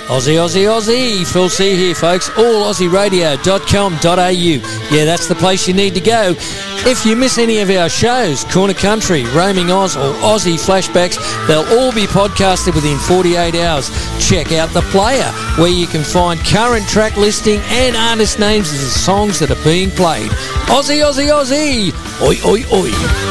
Aussie, Aussie, Aussie. Phil C here, folks. AllAussieRadio.com.au. Yeah, that's the place you need to go. If you miss any of our shows, Corner Country, Roaming Oz, or Aussie Flashbacks, they'll all be podcasted within 48 hours. Check out The Player, where you can find current track listing and artist names of the songs that are being played. Aussie, Aussie, Aussie. Oi, oi, oi.